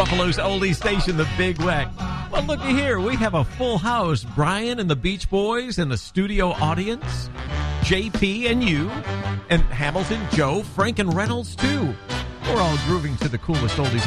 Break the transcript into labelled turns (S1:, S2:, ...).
S1: Buffalo's oldie station, The Big Weck. Well, looky here. We have a full house. Brian and the Beach Boys in the studio audience. JP and you. And Hamilton, Joe, Frank, and Reynolds, too. We're all grooving to the coolest oldies